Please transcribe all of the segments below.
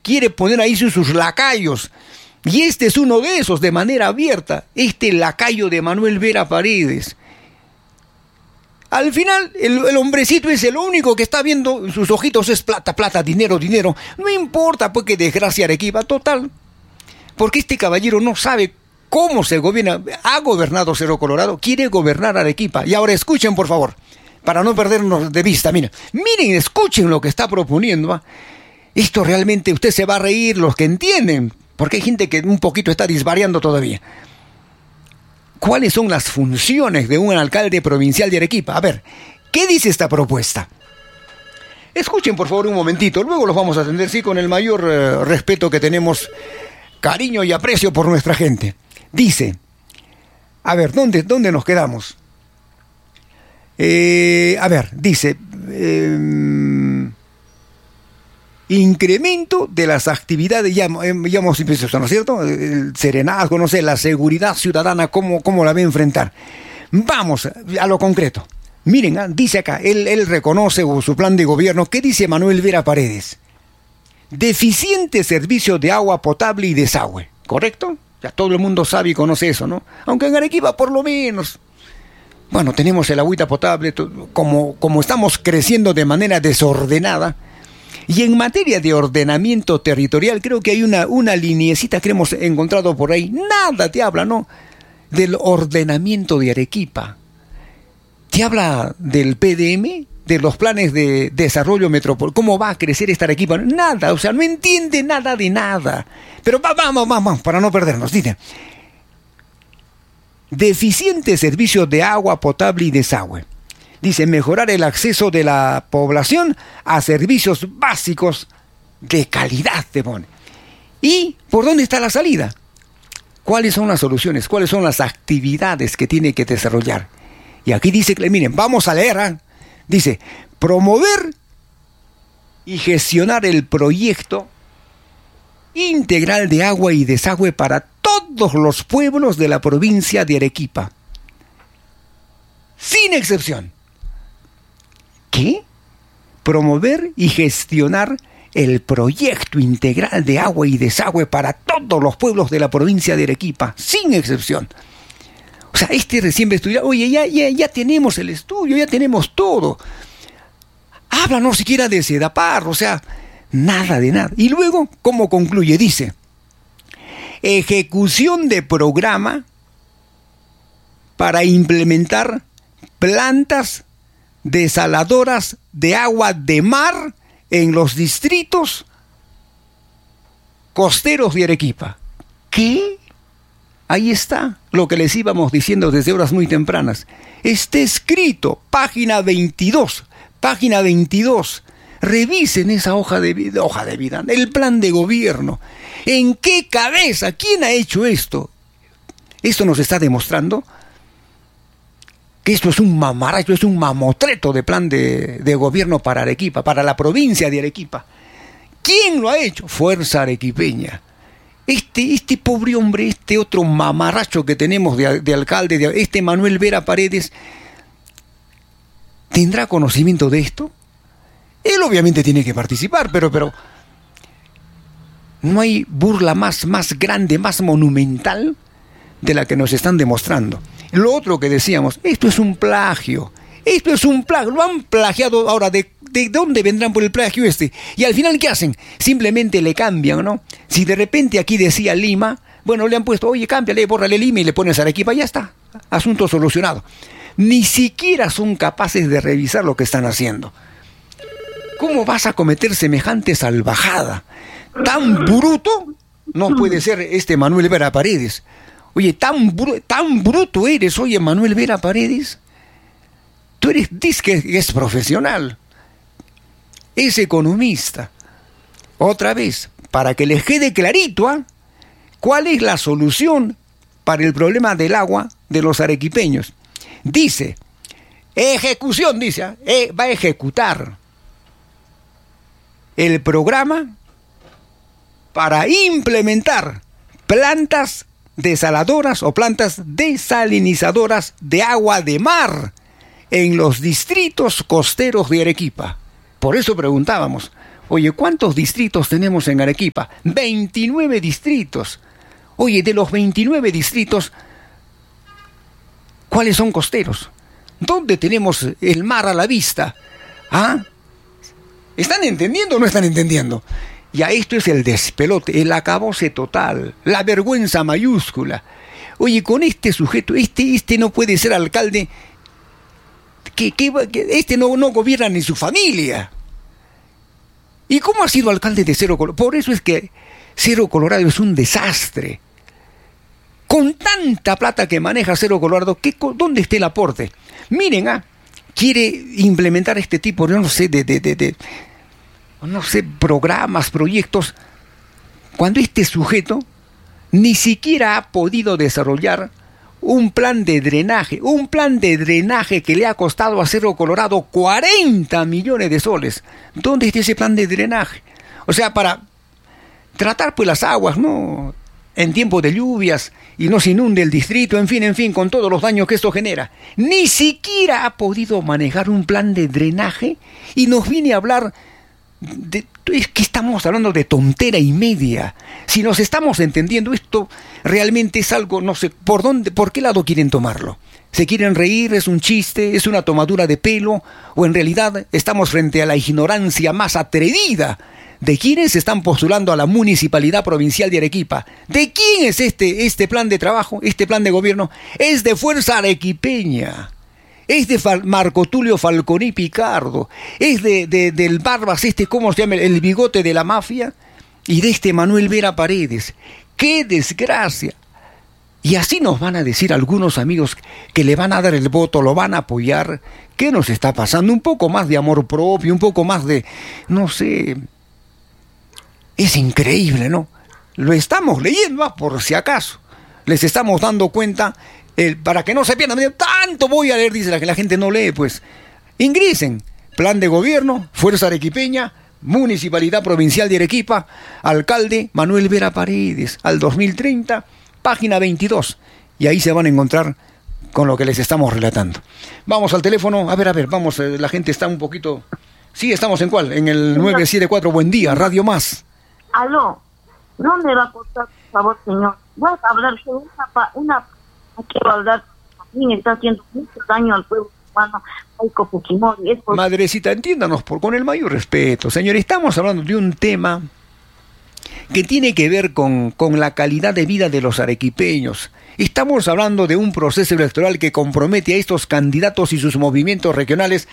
quiere poner ahí sus lacayos. Y este es uno de esos, de manera abierta, este lacayo de Manuel Vera Paredes. Al final, el hombrecito es el único que está viendo, sus ojitos es plata, plata, dinero, dinero. No importa, pues, que desgracia Arequipa, total. Porque este caballero no sabe cómo se gobierna. Ha gobernado Cerro Colorado, quiere gobernar Arequipa. Y ahora escuchen, por favor, para no perdernos de vista. Miren, escuchen lo que está proponiendo, ¿va? Esto realmente usted se va a reír, los que entienden, porque hay gente que un poquito está disvariando todavía. ¿Cuáles son las funciones de un alcalde provincial de Arequipa? A ver, ¿qué dice esta propuesta? Escuchen por favor un momentito, luego los vamos a atender, sí, con el mayor respeto que tenemos, cariño y aprecio por nuestra gente. Dice, a ver, ¿dónde nos quedamos? A ver, dice... incremento de las actividades, ya hemos empezado, ¿no es cierto? El serenazgo, no sé, la seguridad ciudadana, ¿cómo la va a enfrentar? Vamos a lo concreto. Miren, dice acá, él reconoce su plan de gobierno. ¿Qué dice Manuel Vera Paredes? Deficiente servicio de agua potable y desagüe, ¿correcto? Ya todo el mundo sabe y conoce eso, ¿no? Aunque en Arequipa por lo menos, bueno, tenemos el agüita potable, como estamos creciendo de manera desordenada. Y en materia de ordenamiento territorial, creo que hay una lineecita que hemos encontrado por ahí. Nada te habla, ¿no? Del ordenamiento de Arequipa. Te habla del PDM, de los planes de desarrollo metropolitano. ¿Cómo va a crecer esta Arequipa? Nada, o sea, no entiende nada de nada. Pero vamos, para no perdernos. Dice, deficiente servicio de agua potable y desagüe. Dice, mejorar el acceso de la población a servicios básicos de calidad, te pone. ¿Y por dónde está la salida? ¿Cuáles son las soluciones? ¿Cuáles son las actividades que tiene que desarrollar? Y aquí dice, miren, vamos a leer, ¿eh? Dice, promover y gestionar el proyecto integral de agua y desagüe para todos los pueblos de la provincia de Arequipa, sin excepción. ¿Qué? Promover y gestionar el proyecto integral de agua y desagüe para todos los pueblos de la provincia de Arequipa, sin excepción. O sea, recién va a estudiar. Oye, ya tenemos el estudio, ya tenemos todo. Háblanos siquiera de Sedapar, o sea, nada de nada. Y luego, ¿cómo concluye? Dice, ejecución de programa para implementar plantas desaladoras de agua de mar en los distritos costeros de Arequipa. ¿Qué? Ahí está lo que les íbamos diciendo desde horas muy tempranas. Está escrito, página 22. Revisen esa hoja de vida, el plan de gobierno. ¿En qué cabeza? ¿Quién ha hecho esto? Esto nos está demostrando que esto es un mamaracho, es un mamotreto de plan de gobierno para Arequipa, para la provincia de Arequipa. ¿Quién lo ha hecho? Fuerza Arequipeña. Este pobre hombre, este otro mamarracho que tenemos de alcalde, este Manuel Vera Paredes, ¿tendrá conocimiento de esto? Él obviamente tiene que participar, pero no hay burla más grande, más monumental de la que nos están demostrando. Lo otro que decíamos, esto es un plagio. Lo han plagiado. Ahora, ¿de dónde vendrán por el plagio este? Y al final, ¿qué hacen? Simplemente le cambian, ¿no? Si de repente aquí decía Lima, bueno, le han puesto, oye, cámbiale, bórrale Lima y le pones Arequipa, ya está. Asunto solucionado. Ni siquiera son capaces de revisar lo que están haciendo. ¿Cómo vas a cometer semejante salvajada? Tan bruto no puede ser este Manuel Vera Paredes. Oye, tan bruto eres, oye, Manuel Vera Paredes. Tú dices que es profesional, es economista. Otra vez, para que les quede clarito, ¿eh? ¿Cuál es la solución para el problema del agua de los arequipeños? Dice, ejecución, va a ejecutar el programa para implementar plantas desaladoras o plantas desalinizadoras de agua de mar en los distritos costeros de Arequipa. Por eso preguntábamos, Oye, ¿cuántos distritos tenemos en Arequipa? 29 distritos. Oye, de los 29 distritos, ¿cuáles son costeros? ¿Dónde tenemos el mar a la vista? ¿Ah? ¿Están entendiendo o no están entendiendo? Ya esto es el despelote, el acabose total, la vergüenza mayúscula. Oye, con este sujeto, este no puede ser alcalde, que este no gobierna ni su familia. ¿Y cómo ha sido alcalde de Cerro Colorado? Por eso es que Cerro Colorado es un desastre. Con tanta plata que maneja Cerro Colorado, ¿dónde está el aporte? Miren, quiere implementar este tipo, no sé, no sé, programas, proyectos, cuando este sujeto ni siquiera ha podido desarrollar un plan de drenaje que le ha costado a Cerro Colorado 40 millones de soles. ¿Dónde está ese plan de drenaje? O sea, para tratar pues las aguas, ¿no?, en tiempo de lluvias y no se inunde el distrito, en fin, con todos los daños que esto genera. Ni siquiera ha podido manejar un plan de drenaje y nos viene a hablar es que estamos hablando de tontera y media. Si nos estamos entendiendo, esto realmente es algo, no sé, ¿por qué lado quieren tomarlo? ¿Se quieren reír? ¿Es un chiste? ¿Es una tomadura de pelo? ¿O en realidad estamos frente a la ignorancia más atrevida de quienes están postulando a la Municipalidad Provincial de Arequipa? ¿De quién es este plan de trabajo, este plan de gobierno? Es de Fuerza Arequipeña. Es de Marco Tulio Falconi Picardo, es del Barbas, ¿cómo se llama? El bigote de la mafia, y de Manuel Vera Paredes. ¡Qué desgracia! Y así nos van a decir algunos amigos que le van a dar el voto, lo van a apoyar. ¿Qué nos está pasando? Un poco más de amor propio, un poco más de, no sé, es increíble, ¿no? Lo estamos leyendo, por si acaso. Les estamos dando cuenta. Para que no se pierdan, tanto voy a leer, dice la gente no lee, pues. Ingresen, plan de gobierno, Fuerza Arequipeña, Municipalidad Provincial de Arequipa, alcalde Manuel Vera Paredes, al 2030, página 22. Y ahí se van a encontrar con lo que les estamos relatando. Vamos al teléfono, a ver, vamos, la gente está un poquito... Sí, ¿estamos en cuál? En el 974, buen día, Radio Más. Aló, no me va a costar, por favor, señor. Voy a hablar sobre una quiero hablar, también está haciendo mucho daño al pueblo humano, Keiko Fujimori. Madrecita, entiéndanos con el mayor respeto, señor. Estamos hablando de un tema que tiene que ver con la calidad de vida de los arequipeños. Estamos hablando de un proceso electoral que compromete a estos candidatos y sus movimientos regionales.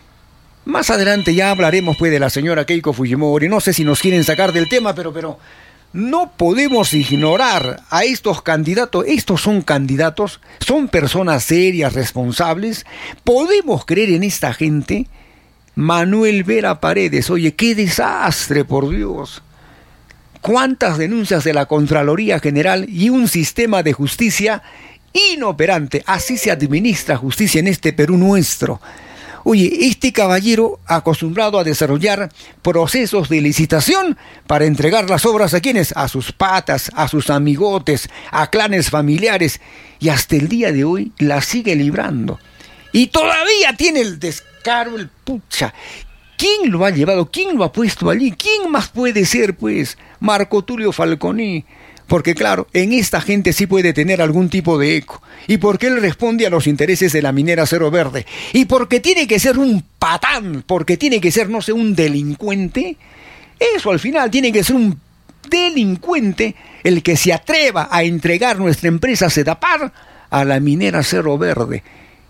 Más adelante ya hablaremos pues de la señora Keiko Fujimori. No sé si nos quieren sacar del tema, pero no podemos ignorar a estos candidatos. Estos son candidatos, son personas serias, responsables. ¿Podemos creer en esta gente? Manuel Vera Paredes, oye, qué desastre, por Dios. ¿Cuántas denuncias de la Contraloría General y un sistema de justicia inoperante? Así se administra justicia en este Perú nuestro. Oye, este caballero acostumbrado a desarrollar procesos de licitación para entregar las obras ¿a quiénes? A sus patas, a sus amigotes, a clanes familiares, y hasta el día de hoy la sigue librando. Y todavía tiene el descaro, el pucha. ¿Quién lo ha llevado? ¿Quién lo ha puesto allí? ¿Quién más puede ser, pues? Marco Tulio Falconi. Porque claro, en esta gente sí puede tener algún tipo de eco. Y porque él responde a los intereses de la minera Cerro Verde. Y porque tiene que ser un patán, porque tiene que ser, no sé, un delincuente. Eso al final tiene que ser un delincuente el que se atreva a entregar nuestra empresa Sedapar a la minera Cerro Verde.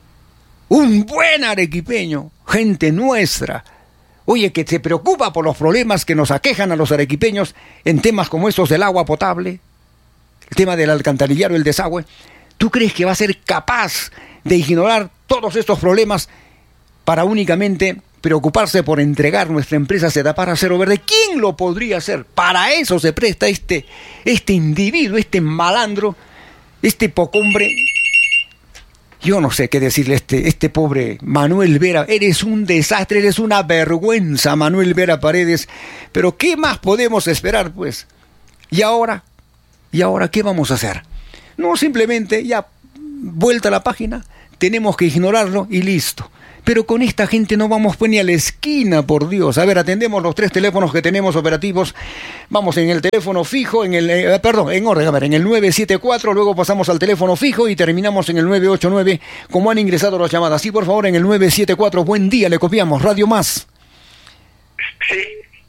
Un buen arequipeño, gente nuestra. Oye, que se preocupa por los problemas que nos aquejan a los arequipeños en temas como estos del agua potable, el tema del alcantarillado, el desagüe. ¿Tú crees que va a ser capaz de ignorar todos estos problemas para únicamente preocuparse por entregar nuestra empresa Sedapar a Cerro Verde? ¿Quién lo podría hacer? Para eso se presta este individuo, este malandro, este pocombre. Yo no sé qué decirle a este pobre Manuel Vera. Eres un desastre, eres una vergüenza, Manuel Vera Paredes. Pero ¿qué más podemos esperar, pues? ¿Y ahora qué vamos a hacer? No, simplemente ya vuelta a la página, tenemos que ignorarlo y listo. Pero con esta gente no vamos pues ni a la esquina, por Dios. A ver, atendemos los 3 teléfonos que tenemos operativos. Vamos en el teléfono fijo, en orden, a ver, en el 974, luego pasamos al teléfono fijo y terminamos en el 989, como han ingresado las llamadas. Sí, por favor, en el 974, buen día, le copiamos, Radio Más. Sí,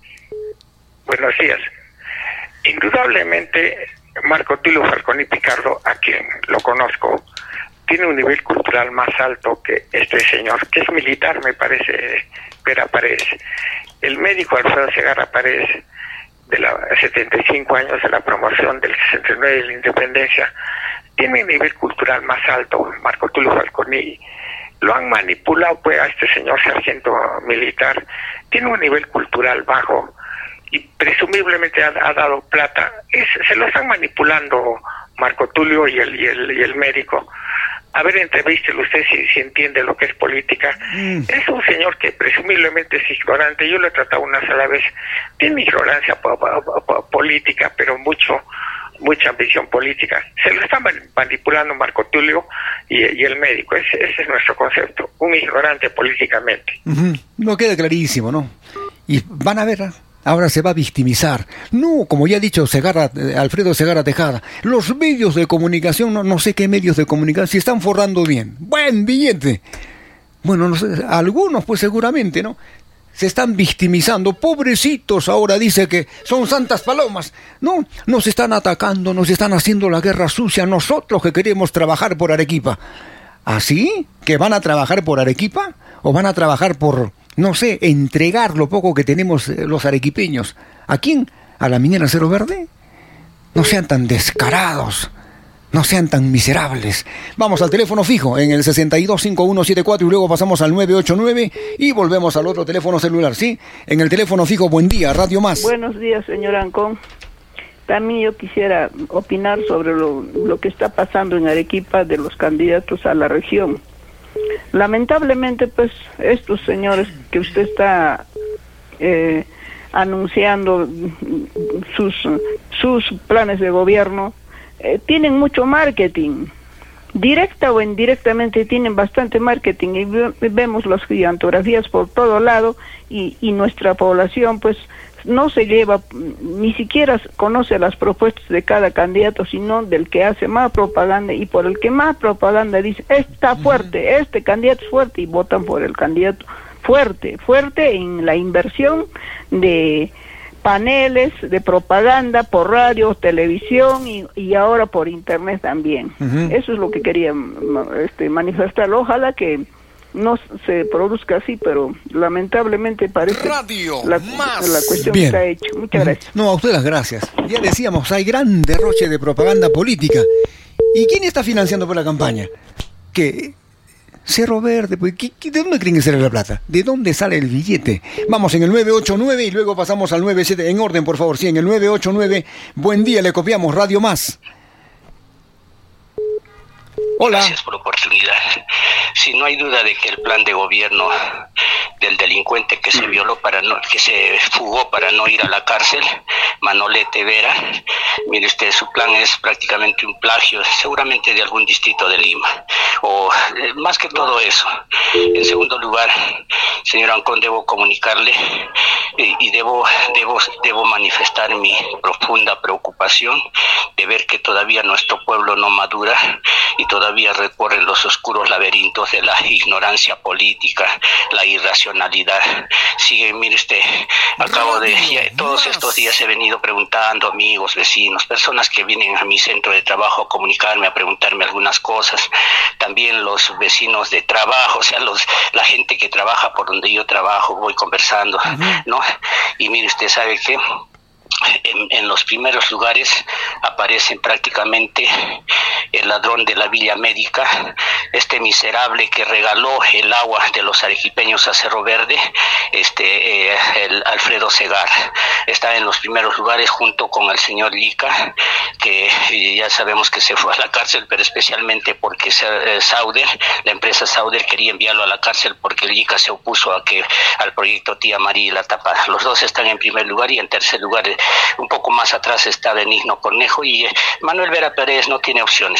buenos días. Indudablemente, Marco Tulio Falconi Picardo, a quien lo conozco, tiene un nivel cultural más alto que este señor, que es militar, me parece, Vera Paredes. El médico Alfredo Segarra Paredes, de los 75 años de la promoción del 69 de la independencia, tiene un nivel cultural más alto, Marco Tulio Falconi. Lo han manipulado pues a este señor sargento militar, tiene un nivel cultural bajo y presumiblemente ha dado plata. Se lo están manipulando Marco Tulio y el médico. A ver, entrevístelo usted si entiende lo que es política. Es un señor que presumiblemente es ignorante. Yo lo he tratado una sola vez. Tiene ignorancia política, pero mucha ambición política. Se lo está manipulando Marco Tulio y el médico. Ese es nuestro concepto. Un ignorante políticamente. No queda clarísimo, ¿no? Y van a ver, ahora se va a victimizar. No, como ya ha dicho Alfredo Segarra Tejada, los medios de comunicación, no sé qué medios de comunicación, se están forrando bien. Buen billete. Bueno, no sé, algunos pues seguramente, ¿no? Se están victimizando. Pobrecitos, ahora dice que son santas palomas. No, nos están atacando, nos están haciendo la guerra sucia. Nosotros que queremos trabajar por Arequipa. ¿Así? ¿Que van a trabajar por Arequipa? ¿O van a trabajar por, no sé, entregar lo poco que tenemos los arequipeños? ¿A quién? ¿A la minera Cerro Verde? No sean tan descarados. No sean tan miserables. Vamos al teléfono fijo en el 625174 y luego pasamos al 989 y volvemos al otro teléfono celular, ¿sí? En el teléfono fijo, buen día, Radio Más. Buenos días, señor Ancón. También yo quisiera opinar sobre lo que está pasando en Arequipa de los candidatos a la región. Lamentablemente, pues, estos señores que usted está anunciando sus planes de gobierno, tienen mucho marketing, directa o indirectamente tienen bastante marketing y vemos las gigantografías por todo lado y nuestra población pues no se lleva, ni siquiera conoce las propuestas de cada candidato, sino del que hace más propaganda y por el que más propaganda dice, está fuerte, este candidato es fuerte y votan por el candidato fuerte en la inversión de paneles de propaganda por radio, televisión y ahora por internet también. Eso es lo que quería manifestar. Ojalá que no se produzca así, pero lamentablemente parece la cuestión Bien. está hecha. Muchas gracias. No, a usted las gracias. Ya decíamos, hay gran derroche de propaganda política. ¿Y quién está financiando por la campaña? ¿Qué? Cerro Verde, pues, ¿de dónde creen que sale la plata? ¿De dónde sale el billete? Vamos en el 989 y luego pasamos al 97. En orden, por favor, sí, en el 989. Buen día, le copiamos, Radio Más. Hola. Gracias por la oportunidad. Sí, no hay duda de que el plan de gobierno del delincuente que se violó que se fugó para no ir a la cárcel, Manolete Vera, mire usted, su plan es prácticamente un plagio, seguramente de algún distrito de Lima, o más que todo eso. En segundo lugar, señor Ancón, debo comunicarle y debo manifestar mi profunda preocupación de ver que todavía nuestro pueblo no madura y todavía recorren los oscuros laberintos de la ignorancia política, la irracionalidad. Sigue, mire usted, todos estos días he venido preguntando a amigos, vecinos, personas que vienen a mi centro de trabajo a comunicarme, a preguntarme algunas cosas, también los vecinos de trabajo, o sea, la gente que trabaja por donde yo trabajo, voy conversando, ¿no? Y mire usted, ¿sabe qué? En los primeros lugares aparecen prácticamente el ladrón de la Villa Médica, este miserable que regaló el agua de los arequipeños a Cerro Verde, el Alfredo Segarra. Está en los primeros lugares junto con el señor Lica, que ya sabemos que se fue a la cárcel, pero especialmente porque la empresa Sauder quería enviarlo a la cárcel porque Lica se opuso al proyecto Tía María y La Tapada. Los dos están en primer lugar y en tercer lugar un poco más atrás está Benigno Cornejo y Manuel Vera Pérez no tiene opciones.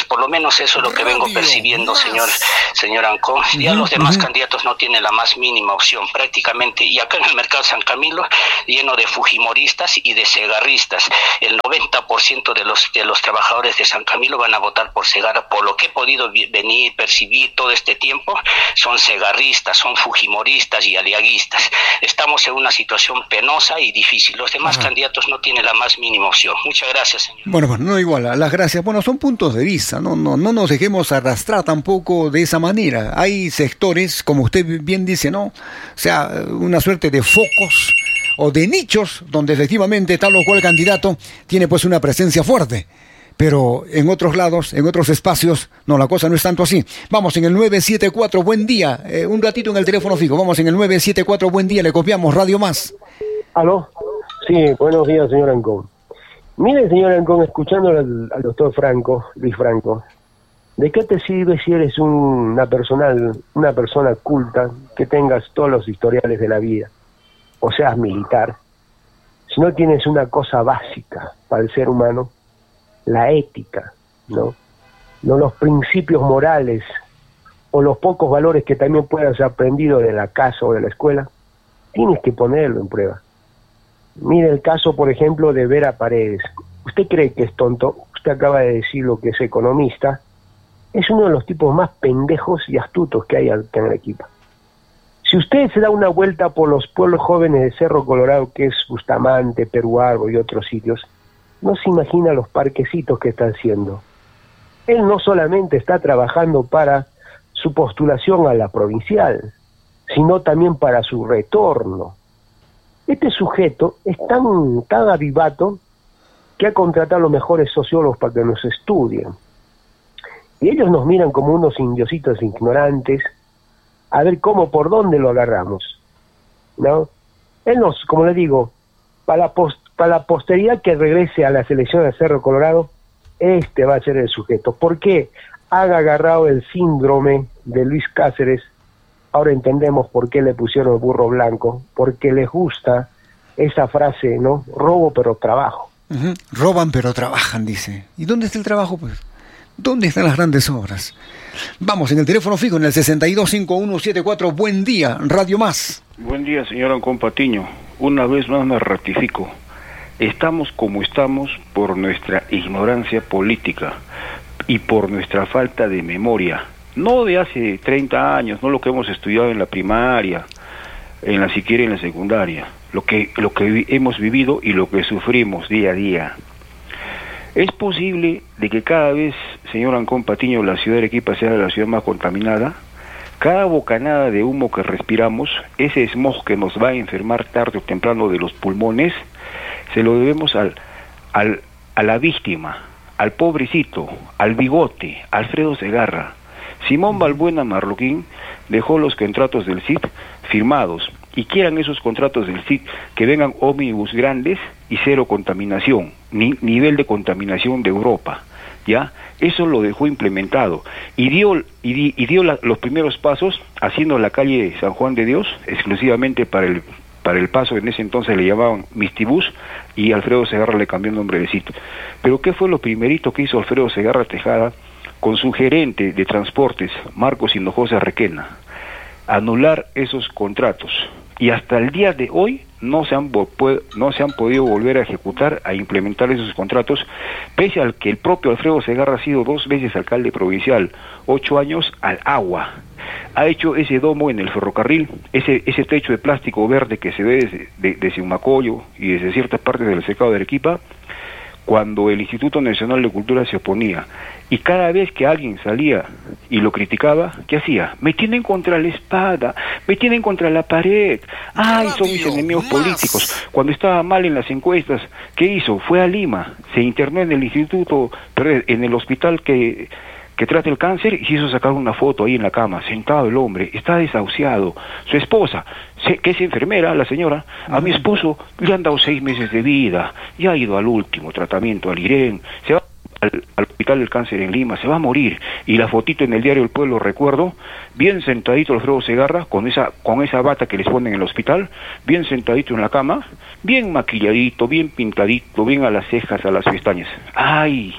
elecciones. Por lo menos eso es lo que vengo percibiendo, señor Ancón. Ya los demás candidatos no tienen la más mínima opción, prácticamente. Y acá en el mercado San Camilo, lleno de fujimoristas y de segarristas. El 90% de los trabajadores de San Camilo van a votar por Segarra. Por lo que he podido venir, percibir todo este tiempo, son segarristas, son fujimoristas y aliaguistas. Estamos en una situación penosa y difícil. Los demás candidatos no tienen la más mínima opción. Muchas gracias, señor. Bueno, no igual, las gracias. Bueno, son puntos de vista, no nos dejemos arrastrar tampoco de esa manera. Hay sectores, como usted bien dice, ¿no? O sea, una suerte de focos o de nichos donde efectivamente tal o cual candidato tiene pues una presencia fuerte. Pero en otros lados, en otros espacios, no, la cosa no es tanto así. Vamos en el 974, buen día. Un ratito en el teléfono fijo. Vamos en el 974, buen día. Le copiamos Radio Más. ¿Aló? Sí, buenos días, señor Ancón. Mire, señor Ancón, escuchando al doctor Luis Franco, ¿de qué te sirve si eres una persona culta, que tengas todos los historiales de la vida, o seas militar, si no tienes una cosa básica para el ser humano, la ética, ¿no? No los principios morales o los pocos valores que también puedas haber aprendido de la casa o de la escuela? Tienes que ponerlo en prueba. Mire el caso, por ejemplo, de Vera Paredes. ¿Usted cree que es tonto? Usted acaba de decir lo que es economista. Es uno de los tipos más pendejos y astutos que hay acá en Arequipa. Si usted se da una vuelta por los pueblos jóvenes de Cerro Colorado, que es Bustamante, Peruarbo y otros sitios, no se imagina los parquecitos que está haciendo. Él no solamente está trabajando para su postulación a la provincial, sino también para su retorno. Este sujeto es tan avivato que ha contratado a los mejores sociólogos para que nos estudien. Y ellos nos miran como unos indiositos ignorantes, a ver por dónde lo agarramos, ¿no? Él nos, como le digo, para la posteridad que regrese a la selección de Cerro Colorado, este va a ser el sujeto. ¿Por qué? Han agarrado el síndrome de Luis Cáceres. Ahora entendemos por qué le pusieron el burro blanco, porque les gusta esa frase, ¿no? Robo pero trabajo. Roban pero trabajan, dice. ¿Y dónde está el trabajo, pues? ¿Dónde están las grandes obras? Vamos, en el teléfono fijo, en el 625174, buen día, Radio Más. Buen día, señor Ancón Patiño. Una vez más me ratifico. Estamos como estamos por nuestra ignorancia política y por nuestra falta de memoria. No de hace 30 años, no lo que hemos estudiado en la primaria, siquiera en la secundaria, lo que hemos vivido y lo que sufrimos día a día. ¿Es posible de que cada vez, señor Ancón Patiño, la ciudad de Arequipa sea la ciudad más contaminada? Cada bocanada de humo que respiramos, ese smog que nos va a enfermar tarde o temprano de los pulmones, se lo debemos a la víctima, al pobrecito, al bigote, Alfredo Segarra. Simón Balbuena Marroquín dejó los contratos del CID firmados, y quieran esos contratos del CID que vengan ómnibus grandes y cero contaminación, nivel de contaminación de Europa, ¿ya? Eso lo dejó implementado y dio los primeros pasos haciendo la calle San Juan de Dios exclusivamente para el paso. En ese entonces le llamaban Mistibús y Alfredo Segarra le cambió el nombre de sitio. Pero ¿qué fue lo primerito que hizo Alfredo Segarra Tejada con su gerente de transportes, Marcos Hinojosa Requena? Anular esos contratos. Y hasta el día de hoy no se han podido volver a ejecutar, a implementar esos contratos, pese al que el propio Alfredo Segarra ha sido 2 veces alcalde provincial, 8 años al agua. Ha hecho ese domo en el ferrocarril, ese techo de plástico verde que se ve desde Humacoyo y desde ciertas partes del secado de Arequipa, cuando el Instituto Nacional de Cultura se oponía. Y cada vez que alguien salía y lo criticaba, ¿qué hacía? Me tienen contra la espada, me tienen contra la pared. ¡Ay, son mis enemigos políticos! Cuando estaba mal en las encuestas, ¿qué hizo? Fue a Lima, se internó en el instituto, en el hospital que trata el cáncer, y se hizo sacar una foto ahí en la cama, sentado el hombre, está desahuciado. Su esposa, que es enfermera, la señora, a mi esposo le han dado 6 meses de vida, y ha ido al último tratamiento, al IREN, se va al hospital del cáncer en Lima, se va a morir. Y la fotito en el diario El Pueblo, recuerdo, bien sentadito Alfredo Segarra, con esa bata que les ponen en el hospital, bien sentadito en la cama, bien maquilladito, bien pintadito, bien a las cejas, a las pestañas. ¡Ay!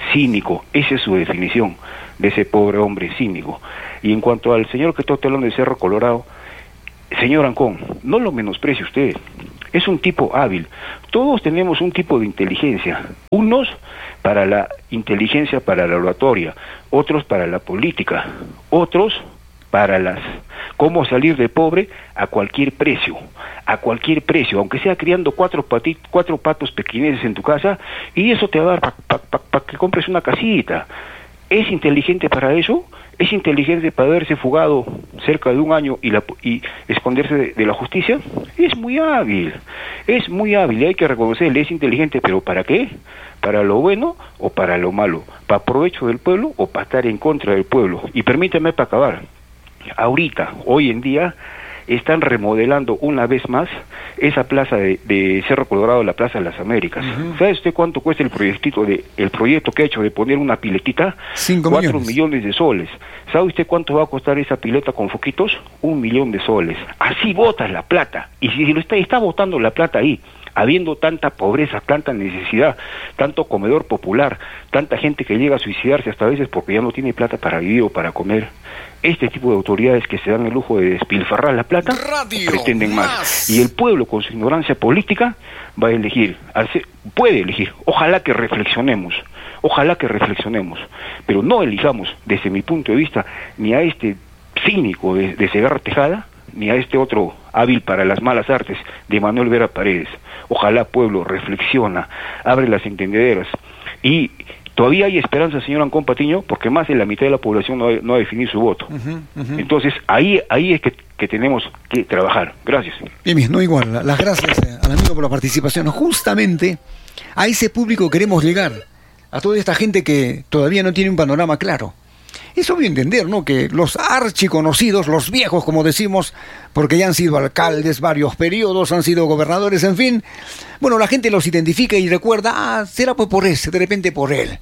cínico. Esa es su definición de ese pobre hombre cínico. Y en cuanto al señor que está hablando de Cerro Colorado, señor Ancón, no lo menosprecie usted. Es un tipo hábil. Todos tenemos un tipo de inteligencia. Unos para la inteligencia, para la oratoria, otros para la política, otros para cómo salir de pobre a cualquier precio, aunque sea criando cuatro patos pequineses en tu casa, y eso te va a dar para que compres una casita. ¿Es inteligente para eso? ¿Es inteligente para haberse fugado cerca de un año y esconderse de la justicia? Es muy hábil, y hay que reconocerle, es inteligente, pero ¿para qué? ¿Para lo bueno o para lo malo? ¿Para provecho del pueblo o para estar en contra del pueblo? Y permítame para acabar, hoy en día, están remodelando una vez más esa plaza de Cerro Colorado, la Plaza de las Américas. ¿Sabe usted cuánto cuesta el proyecto que ha hecho de poner una piletita? 4 millones de soles. ¿Sabe usted cuánto va a costar esa pileta con foquitos? 1 millón de soles. Así botas la plata. Y si lo está botando la plata ahí, habiendo tanta pobreza, tanta necesidad, tanto comedor popular, tanta gente que llega a suicidarse hasta a veces porque ya no tiene plata para vivir o para comer, este tipo de autoridades que se dan el lujo de despilfarrar la plata pretenden más. Y el pueblo, con su ignorancia política, va a elegir, puede elegir. Ojalá que reflexionemos, pero no elijamos, desde mi punto de vista, ni a este cínico de Segarra Tejada, ni a este otro hábil para las malas artes de Manuel Vera Paredes. Ojalá, pueblo, reflexiona, abre las entendederas. Y todavía hay esperanza, señor Ancón Patiño, porque más de la mitad de la población no ha definido su voto. Entonces, ahí es que tenemos que trabajar. Gracias. Bien, no igual. Las gracias al amigo por la participación. Justamente a ese público queremos llegar, a toda esta gente que todavía no tiene un panorama claro. Es obvio entender, ¿no?, que los archiconocidos, los viejos, como decimos, porque ya han sido alcaldes varios periodos, han sido gobernadores, en fin, bueno, la gente los identifica y recuerda, será pues por ese, de repente por él.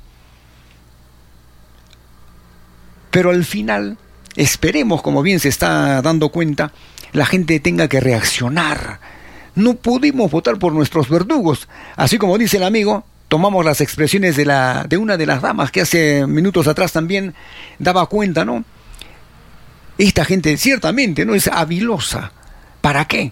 Pero al final, esperemos, como bien se está dando cuenta, la gente tenga que reaccionar. No podemos votar por nuestros verdugos, así como dice el amigo. Tomamos las expresiones de una de las damas que hace minutos atrás también daba cuenta, ¿no? Esta gente ciertamente no es habilosa. ¿Para qué?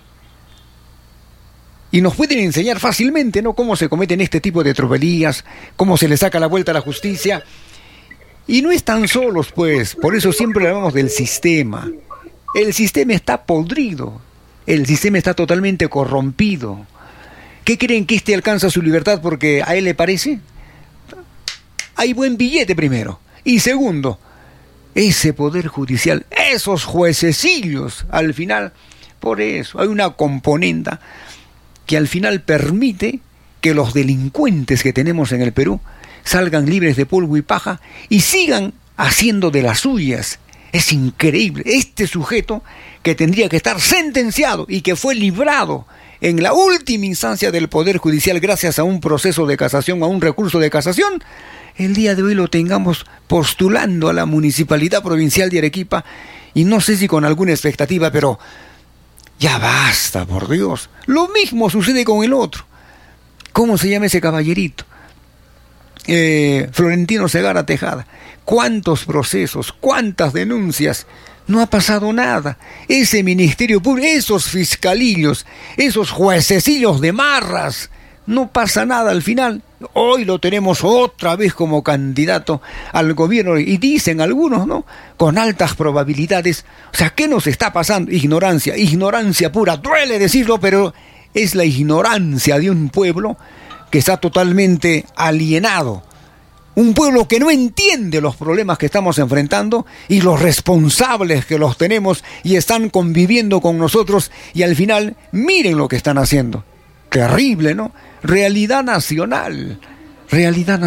Y nos pueden enseñar fácilmente, ¿no?, cómo se cometen este tipo de tropelías, cómo se le saca la vuelta a la justicia. Y no están solos, pues. Por eso siempre hablamos del sistema. El sistema está podrido. El sistema está totalmente corrompido. ¿Qué creen, que este alcanza su libertad porque a él le parece? Hay buen billete primero. Y segundo, ese poder judicial, esos juececillos, al final, por eso hay una componenda que al final permite que los delincuentes que tenemos en el Perú salgan libres de polvo y paja y sigan haciendo de las suyas. Es increíble. Este sujeto que tendría que estar sentenciado y que fue librado en la última instancia del Poder Judicial gracias a un proceso de casación, a un recurso de casación, el día de hoy lo tengamos postulando a la Municipalidad Provincial de Arequipa, y no sé si con alguna expectativa, pero ya basta, por Dios. Lo mismo sucede con el otro. ¿Cómo se llama ese caballerito? Florentino Segarra Tejada. ¿Cuántos procesos? ¿Cuántas denuncias? No ha pasado nada. Ese Ministerio Público, esos fiscalillos, esos juececillos de marras, no pasa nada al final. Hoy lo tenemos otra vez como candidato al gobierno y dicen algunos, ¿no?, con altas probabilidades. O sea, ¿qué nos está pasando? Ignorancia pura. Duele decirlo, pero es la ignorancia de un pueblo que está totalmente alienado. Un pueblo que no entiende los problemas que estamos enfrentando y los responsables que los tenemos y están conviviendo con nosotros, y al final, miren lo que están haciendo. Terrible, ¿no? Realidad nacional, realidad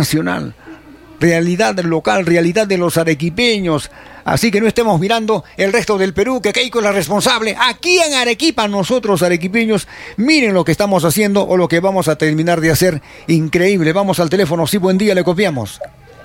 local, realidad de los arequipeños. Así que no estemos mirando el resto del Perú, que Keiko es la responsable. Aquí en Arequipa, nosotros arequipeños, miren lo que estamos haciendo o lo que vamos a terminar de hacer. Increíble. Vamos al teléfono. Sí, buen día, le copiamos.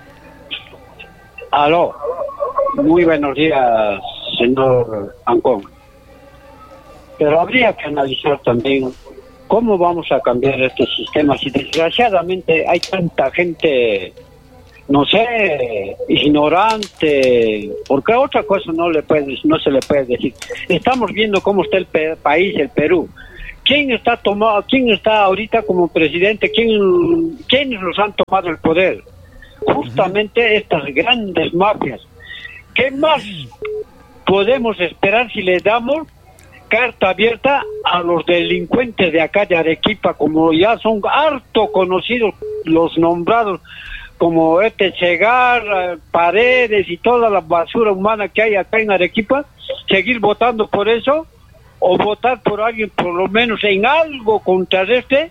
Aló. Muy buenos días, señor Ancón. Pero habría que analizar también cómo vamos a cambiar este sistema si desgraciadamente hay tanta gente no sé, ignorante, porque otra cosa no se le puede decir. Estamos viendo cómo está el país, el Perú. ¿Quién está ahorita como presidente? ¿Quiénes los han tomado el poder? Justamente estas grandes mafias. ¿Qué más podemos esperar si le damos carta abierta a los delincuentes de acá de Arequipa, como ya son harto conocidos los nombrados, como Chegar, Paredes y toda la basura humana que hay acá en Arequipa? Seguir votando por eso, o votar por alguien por lo menos en algo contra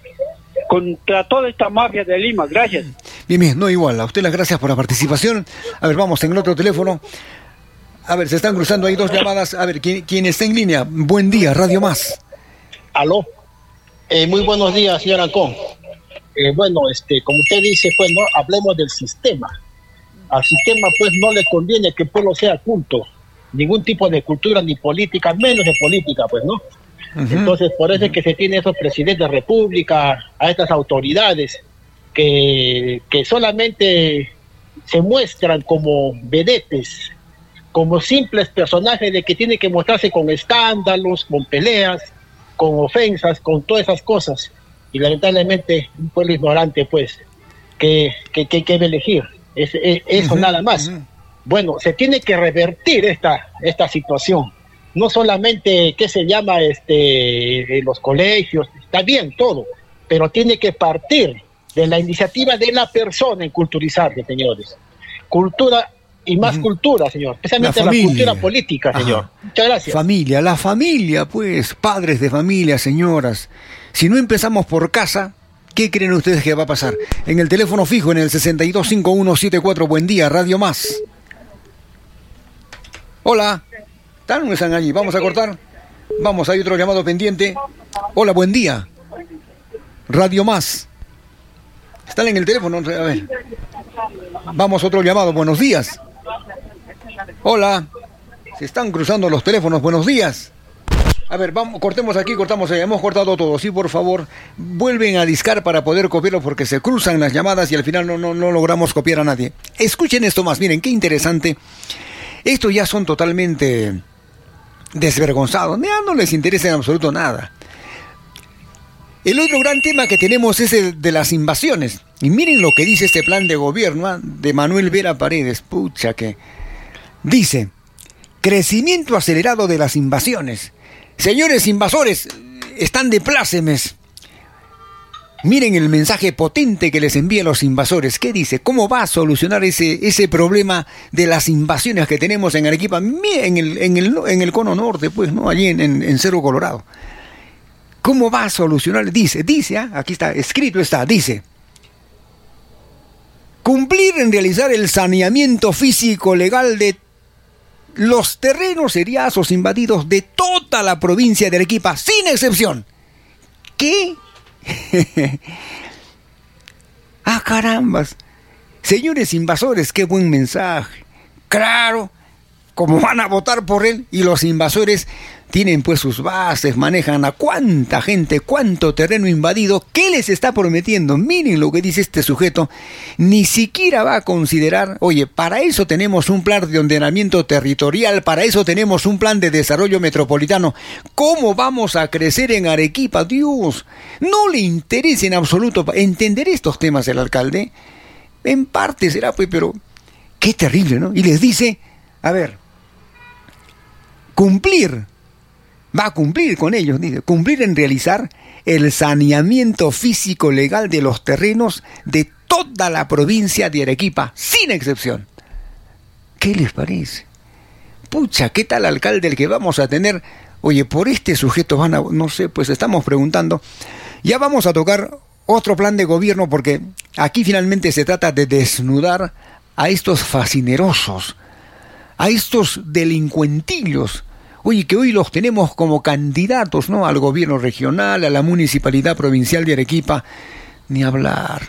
toda esta mafia de Lima. Gracias. Bien, no igual. A usted las gracias por la participación. A ver, vamos en el otro teléfono. A ver, se están cruzando ahí dos llamadas. A ver, ¿quién está en línea? Buen día, Radio Más. Aló. Muy buenos días, señor Ancón. Bueno, como usted dice, pues, ¿no? Hablemos del sistema. Al sistema, pues, no le conviene que el pueblo sea culto. Ningún tipo de cultura ni política, menos de política, pues, ¿no? Entonces, por eso es que se tiene esos presidentes de república, a estas autoridades que solamente se muestran como vedetes, como simples personajes de que tienen que mostrarse con escándalos, con peleas, con ofensas, con todas esas cosas. Y lamentablemente un pueblo ignorante, pues, que debe elegir. Eso nada más. Bueno, se tiene que revertir esta situación. No solamente, ¿qué se llama? Los colegios, está bien todo, pero tiene que partir de la iniciativa de la persona en culturizarse, señores. Cultura y más cultura, señor. Especialmente la cultura política, señor. Muchas gracias. La familia, pues, padres de familia, señoras. Si no empezamos por casa, ¿qué creen ustedes que va a pasar? En el teléfono fijo, en el 625174, buen día, Radio Más. Hola. ¿Están o no están allí? Vamos a cortar. Vamos, hay otro llamado pendiente. Hola, buen día. Radio Más. ¿Están en el teléfono? A ver. Vamos, otro llamado. Buenos días. Hola. Se están cruzando los teléfonos. Buenos días. A ver, vamos, cortemos aquí, cortamos allá. Hemos cortado todo. Sí, por favor, vuelven a discar para poder copiarlo porque se cruzan las llamadas y al final no logramos copiar a nadie. Escuchen esto más. Miren, qué interesante. Estos ya son totalmente desvergonzados. Ya no les interesa en absoluto nada. El otro gran tema que tenemos es el de las invasiones. Y miren lo que dice este plan de gobierno de Manuel Vera Paredes. Pucha que... Dice, crecimiento acelerado de las invasiones. Señores invasores, están de plácemes. Miren el mensaje potente que les envían los invasores. ¿Qué dice? ¿Cómo va a solucionar ese problema de las invasiones que tenemos en Arequipa? En el cono norte, pues, ¿no? Allí en Cerro Colorado. ¿Cómo va a solucionar? Dice, aquí está, escrito está, dice. Cumplir en realizar el saneamiento físico legal de los terrenos eriazos invadidos de toda la provincia de Arequipa, sin excepción. ¿Qué? Carambas. Señores invasores, qué buen mensaje. Claro, como van a votar por él y los invasores tienen pues sus bases, manejan a cuánta gente, cuánto terreno invadido, ¿qué les está prometiendo? Miren lo que dice este sujeto, ni siquiera va a considerar, oye, para eso tenemos un plan de ordenamiento territorial, para eso tenemos un plan de desarrollo metropolitano. ¿Cómo vamos a crecer en Arequipa? Dios, no le interesa en absoluto entender estos temas el alcalde. En parte será, pues, pero qué terrible, ¿no? Y les dice, a ver, va a cumplir con ellos, dice, cumplir en realizar el saneamiento físico legal de los terrenos de toda la provincia de Arequipa, sin excepción. ¿Qué les parece? Pucha, ¿qué tal alcalde el que vamos a tener? Oye, por este sujeto no sé, pues estamos preguntando. Ya vamos a tocar otro plan de gobierno porque aquí finalmente se trata de desnudar a estos fascinerosos, a estos delincuentillos. Oye, que hoy los tenemos como candidatos, ¿no? Al gobierno regional, a la municipalidad provincial de Arequipa. Ni hablar.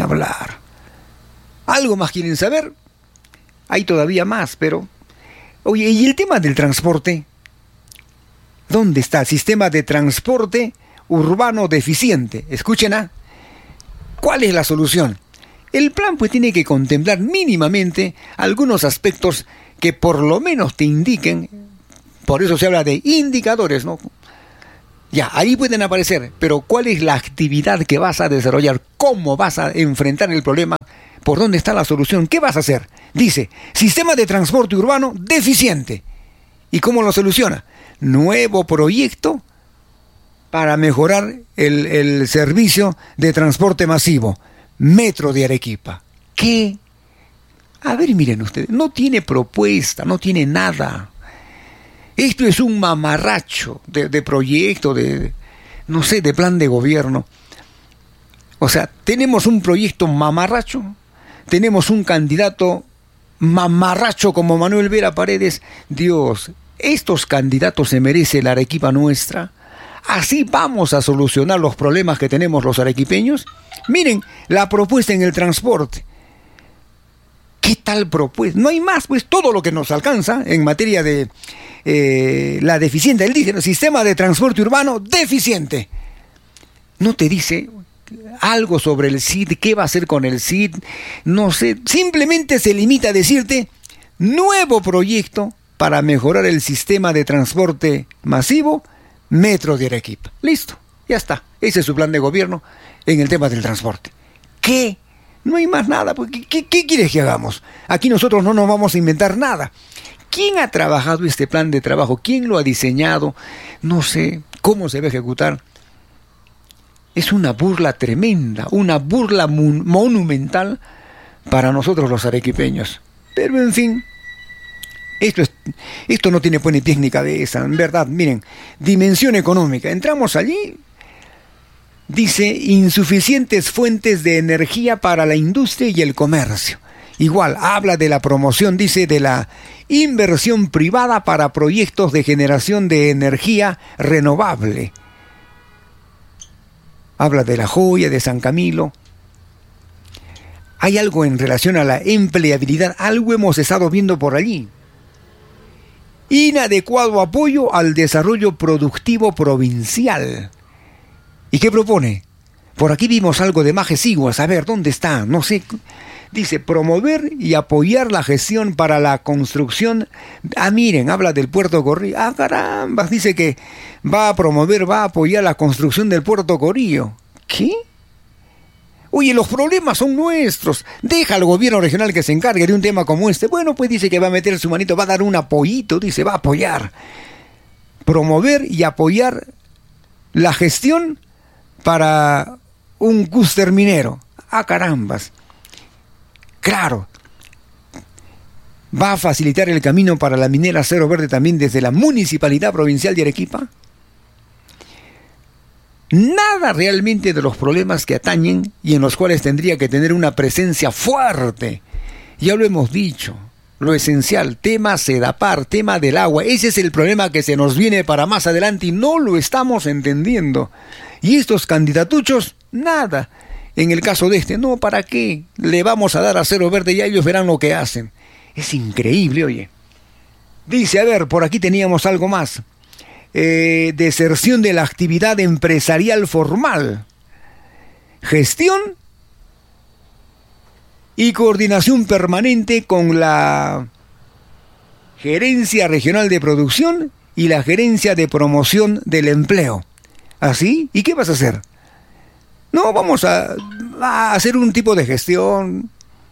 ¿Algo más quieren saber? Hay todavía más, pero... Oye, ¿y el tema del transporte? ¿Dónde está el sistema de transporte urbano deficiente? Escuchen, ¿cuál es la solución? El plan pues tiene que contemplar mínimamente algunos aspectos que por lo menos te indiquen, por eso se habla de indicadores, ¿no? Ya, ahí pueden aparecer, pero ¿cuál es la actividad que vas a desarrollar? ¿Cómo vas a enfrentar el problema? ¿Por dónde está la solución? ¿Qué vas a hacer? Dice, sistema de transporte urbano deficiente. ¿Y cómo lo soluciona? Nuevo proyecto para mejorar el servicio de transporte masivo. Metro de Arequipa. ¿Qué? A ver, miren ustedes, no tiene propuesta, no tiene nada. Esto es un mamarracho de proyecto, no sé, de plan de gobierno. O sea, tenemos un proyecto mamarracho, tenemos un candidato mamarracho como Manuel Vera Paredes. Dios, estos candidatos se merece la Arequipa nuestra. ¿Así vamos a solucionar los problemas que tenemos los arequipeños? Miren, la propuesta en el transporte. ¿Qué tal propuesta? No hay más, pues todo lo que nos alcanza en materia de la deficiente, él dice, el sistema de transporte urbano deficiente. No te dice algo sobre el CID, qué va a hacer con el CID, no sé, simplemente se limita a decirte nuevo proyecto para mejorar el sistema de transporte masivo, Metro de Arequipa. Listo, ya está. Ese es su plan de gobierno en el tema del transporte. ¿Qué? No hay más nada. ¿Qué quieres que hagamos? Aquí nosotros no nos vamos a inventar nada. ¿Quién ha trabajado este plan de trabajo? ¿Quién lo ha diseñado? No sé cómo se va a ejecutar. Es una burla tremenda, una burla monumental para nosotros los arequipeños. Pero en fin, esto no tiene pues ni pies ni cabeza, en verdad. Miren, dimensión económica. Entramos allí, dice, insuficientes fuentes de energía para la industria y el comercio. Igual, habla de la promoción, dice, de la inversión privada para proyectos de generación de energía renovable. Habla de La Joya, de San Camilo. Hay algo en relación a la empleabilidad, algo hemos estado viendo por allí. Inadecuado apoyo al desarrollo productivo provincial. ¿Y qué propone? Por aquí vimos algo de Majes Iguas, a ver, ¿dónde está? No sé. Dice, promover y apoyar la gestión para la construcción. Ah, miren, habla del Puerto Corrillo. Ah, caramba, dice que va a promover, va a apoyar la construcción del Puerto Corrillo. ¿Qué? Oye, los problemas son nuestros. Deja al gobierno regional que se encargue de un tema como este. Bueno, pues dice que va a meter su manito, va a dar un apoyito, dice, va a apoyar. Promover y apoyar la gestión para un clúster minero. Ah, carambas. Claro, va a facilitar el camino para la minera Cerro Verde también desde la Municipalidad Provincial de Arequipa. Nada realmente de los problemas que atañen y en los cuales tendría que tener una presencia fuerte. Ya lo hemos dicho, lo esencial, tema Sedapar, tema del agua. Ese es el problema que se nos viene para más adelante y no lo estamos entendiendo. Y estos candidatuchos, nada. En el caso de este, no, ¿para qué? Le vamos a dar a Cerro Verde y ellos verán lo que hacen. Es increíble, oye. Dice, a ver, por aquí teníamos algo más. Deserción de la actividad empresarial formal. Gestión y coordinación permanente con la Gerencia Regional de Producción y la Gerencia de Promoción del Empleo. ¿Así? ¿Y qué vas a hacer? No, vamos a hacer un tipo de gestión.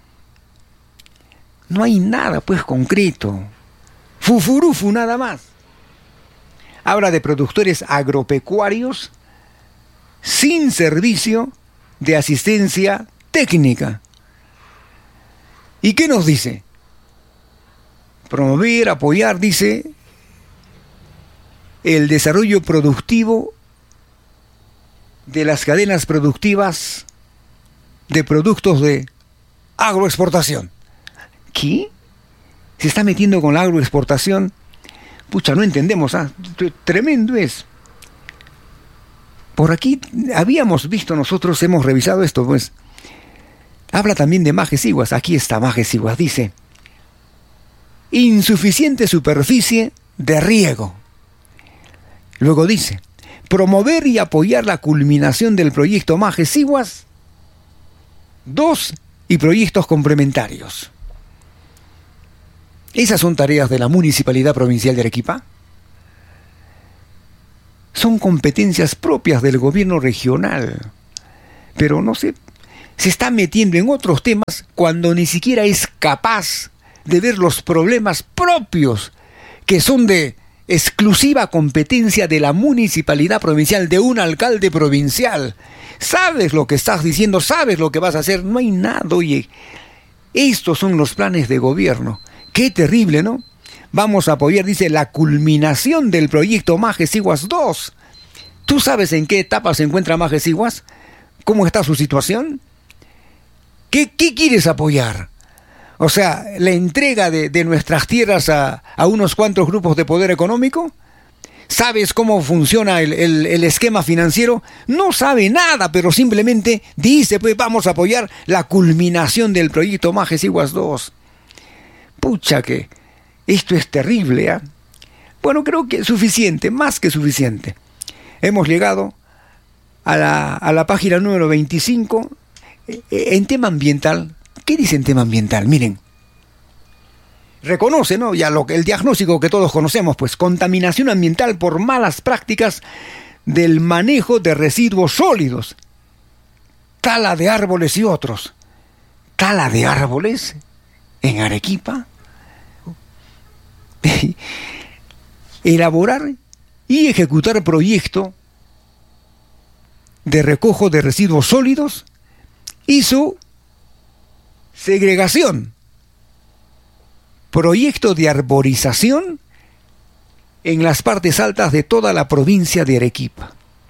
No hay nada, pues, concreto. Fufurufu, nada más. Habla de productores agropecuarios sin servicio de asistencia técnica. ¿Y qué nos dice? Promover, apoyar, dice, el desarrollo productivo de las cadenas productivas de productos de agroexportación. ¿Qué? ¿Se está metiendo con la agroexportación? Pucha, no entendemos, tremendo es. Por aquí habíamos visto nosotros, hemos revisado esto, pues. Habla también de Majes Iguas, aquí está Majes Iguas, dice, insuficiente superficie de riego. Luego dice, promover y apoyar la culminación del proyecto Majes Iguas. 2. y proyectos complementarios. Esas son tareas de la Municipalidad Provincial de Arequipa. Son competencias propias del gobierno regional. Pero no sé, se está metiendo en otros temas cuando ni siquiera es capaz de ver los problemas propios que son de exclusiva competencia de la Municipalidad Provincial, de un alcalde provincial. Sabes lo que estás diciendo, sabes lo que vas a hacer, no hay nada. Oye, estos son los planes de gobierno. Qué terrible, ¿no? Vamos a apoyar, dice, la culminación del proyecto Majes Iguas 2. ¿Tú sabes en qué etapa se encuentra Majes Iguas? ¿Cómo está su situación? ¿Qué quieres apoyar? O sea, la entrega de nuestras tierras a unos cuantos grupos de poder económico. ¿Sabes cómo funciona el esquema financiero? No sabe nada, pero simplemente dice, pues vamos a apoyar la culminación del proyecto Majes Iguas 2. Pucha que esto es terrible, ¿eh? Bueno, creo que es suficiente, más que suficiente. Hemos llegado a la página número 25. En tema ambiental, ¿qué dice en tema ambiental? Miren, reconoce, ¿no? Ya el diagnóstico que todos conocemos, pues contaminación ambiental por malas prácticas del manejo de residuos sólidos, tala de árboles y otros. ¿Tala de árboles en Arequipa? Elaborar y ejecutar proyecto de recojo de residuos sólidos y su segregación. Proyecto de arborización en las partes altas de toda la provincia de Arequipa.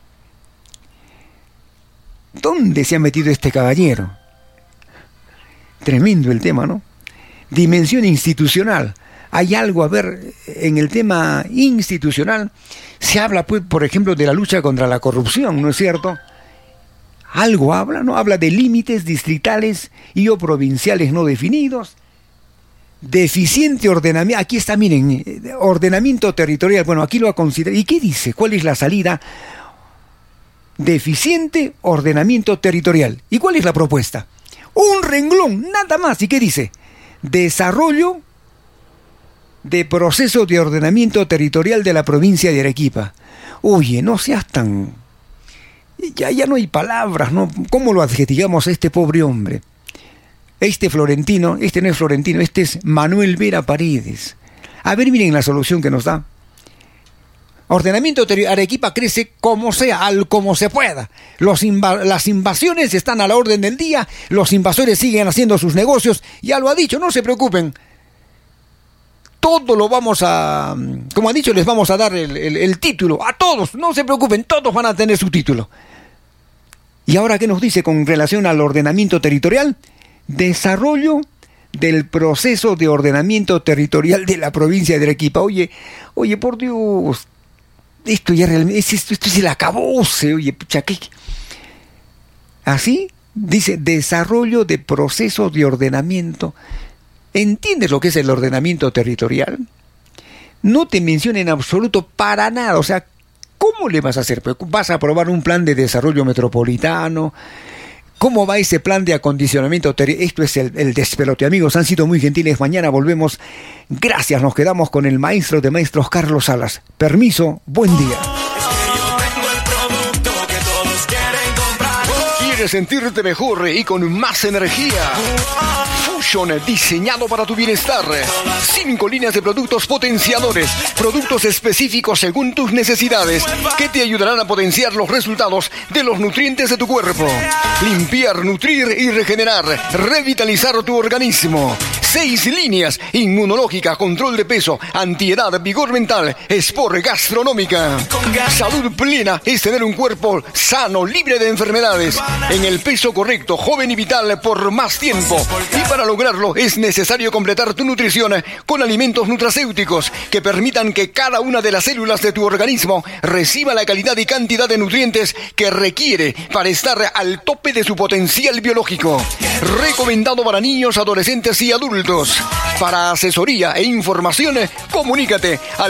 ¿Dónde se ha metido este caballero? Tremendo el tema, ¿no? Dimensión institucional. Hay algo, a ver, en el tema institucional se habla, pues, por ejemplo, de la lucha contra la corrupción, ¿no es cierto? Algo habla, ¿no? Habla de límites distritales y o provinciales no definidos. Deficiente ordenamiento. Aquí está, miren, ordenamiento territorial. Bueno, aquí lo ha considerado. ¿Y qué dice? ¿Cuál es la salida? Deficiente ordenamiento territorial. ¿Y cuál es la propuesta? Un renglón, nada más. ¿Y qué dice? Desarrollo de proceso de ordenamiento territorial de la provincia de Arequipa. Oye, no seas tan... Ya no hay palabras, ¿no? ¿Cómo lo adjetivamos a este pobre hombre? Este Florentino, este no es Florentino, este es Manuel Vera Paredes. A ver, miren la solución que nos da. Ordenamiento territorial. Arequipa crece como sea, como se pueda. Las invasiones están a la orden del día, los invasores siguen haciendo sus negocios, ya lo ha dicho, no se preocupen. Todo lo vamos a, como ha dicho, les vamos a dar el título a todos, no se preocupen, todos van a tener su título. ¿Y ahora qué nos dice con relación al ordenamiento territorial? Desarrollo del proceso de ordenamiento territorial de la provincia de Arequipa. Oye, por Dios, esto ya realmente, esto es el acabose, oye, pucha, ¿qué? Así dice, desarrollo de proceso de ordenamiento. ¿Entiendes lo que es el ordenamiento territorial? No te menciona en absoluto para nada. O sea, ¿cómo le vas a hacer? ¿Vas a aprobar un plan de desarrollo metropolitano? ¿Cómo va ese plan de acondicionamiento territorial? Esto es el despelote. Amigos, han sido muy gentiles. Mañana volvemos. Gracias, nos quedamos con el maestro de maestros, Carlos Salas. Permiso, buen día. ¿Quieres sentirte mejor y con más energía? Fusion, diseñado para tu bienestar. 5 líneas de productos potenciadores, productos específicos según tus necesidades, que te ayudarán a potenciar los resultados de los nutrientes de tu cuerpo. Limpiar, nutrir y regenerar, revitalizar tu organismo. 6 líneas: inmunológica, control de peso, antiedad, vigor mental, sport, gastronómica. Salud plena es tener un cuerpo sano, libre de enfermedades, en el peso correcto, joven y vital por más tiempo. Y para lograrlo es necesario completar tu nutrición con alimentos nutracéuticos que permitan que cada una de las células de tu organismo reciba la calidad y cantidad de nutrientes que requiere para estar al tope de su potencial biológico. Recomendado para niños, adolescentes y adultos. Para asesoría e información, comunícate al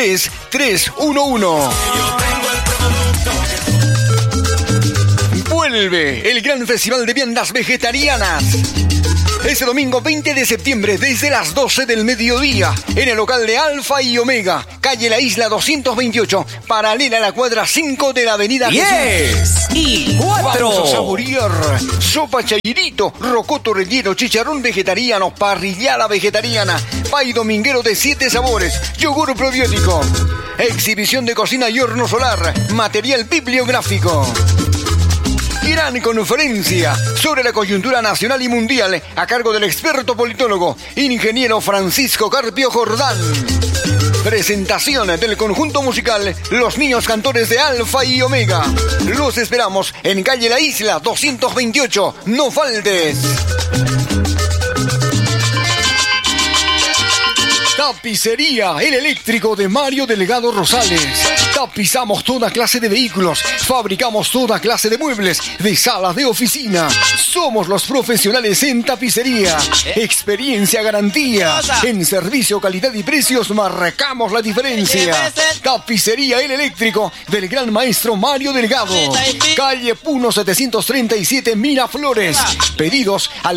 953-863-311. Vuelve el gran festival de viandas vegetarianas. Este domingo 20 de septiembre desde las 12 del mediodía en el local de Alfa y Omega, calle La Isla 228, paralela a la cuadra 5 de la avenida 10 y 4. Vamos a saborear sopa chayirito, rocoto relleno, chicharrón vegetariano, parrillada vegetariana, pay dominguero de 7 sabores, yogur probiótico, exhibición de cocina y horno solar, material bibliográfico. Gran conferencia sobre la coyuntura nacional y mundial a cargo del experto politólogo, ingeniero Francisco Carpio Jordán. Presentación del conjunto musical Los Niños Cantores de Alfa y Omega. Los esperamos en calle La Isla 228. No faltes. Tapicería El Eléctrico de Mario Delgado Rosales. Tapizamos toda clase de vehículos, fabricamos toda clase de muebles, de salas de oficina. Somos los profesionales en tapicería. Experiencia, garantía. En servicio, calidad y precios marcamos la diferencia. Tapicería El Eléctrico del gran maestro Mario Delgado. Calle Puno 737 Miraflores. Pedidos al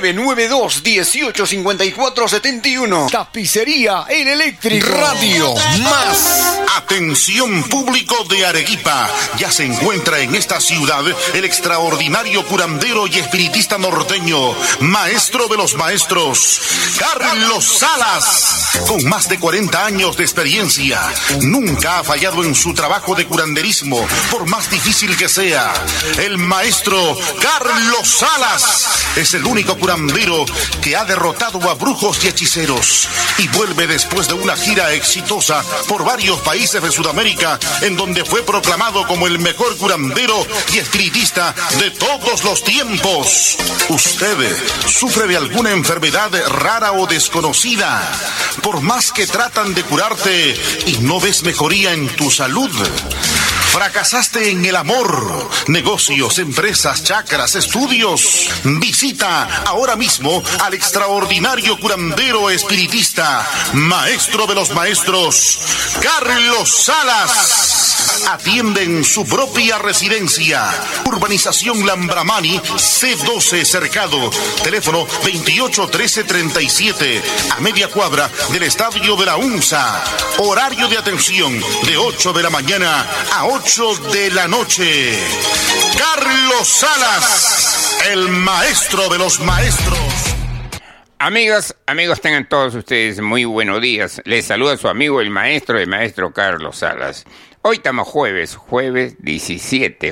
992-1854-71. Tapicería El Eléctrico. Radio Más. Atención público de Arequipa. Ya se encuentra en esta ciudad el extraordinario curandero y espiritista norteño, maestro de los maestros, Carlos Salas. Con más de 40 años de experiencia, nunca ha fallado en su trabajo de curanderismo, por más difícil que sea. El maestro Carlos Salas es el único curandero que ha derrotado a brujos y hechiceros y vuelve después de una gira exitosa por varios países de Sudamérica, en donde fue proclamado como el mejor curandero y espiritista de todos los tiempos. ¿Usted sufre de alguna enfermedad rara o desconocida? Por más que tratan de curarte y no ves mejoría en tu salud. ¿Fracasaste en el amor, negocios, empresas, chakras, estudios? Visita ahora mismo al extraordinario curandero espiritista, maestro de los maestros, Carlos Salas. Atiende en su propia residencia. Urbanización Lambramani, C12 Cercado. Teléfono 281337, a media cuadra del estadio de la UNSA. Horario de atención de 8 de la mañana a 8 de la noche. Carlos Salas, el maestro de los maestros. Amigos, tengan todos ustedes muy buenos días. Les saluda su amigo el maestro Carlos Salas. Hoy estamos jueves 17